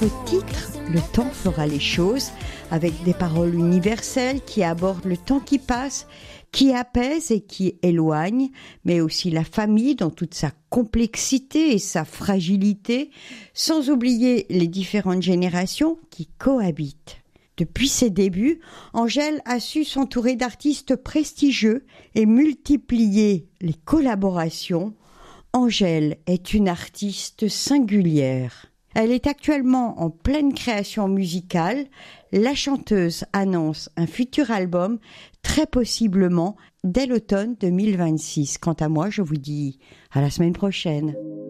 Le titre, Le temps fera les choses, avec des paroles universelles qui abordent le temps qui passe, qui apaise et qui éloigne, mais aussi la famille dans toute sa complexité et sa fragilité, sans oublier les différentes générations qui cohabitent. Depuis ses débuts, Angèle a su s'entourer d'artistes prestigieux et multiplier les collaborations. Angèle est une artiste singulière. Elle est actuellement en pleine création musicale. La chanteuse annonce un futur album, très possiblement dès l'automne 2026. Quant à moi, je vous dis à la semaine prochaine.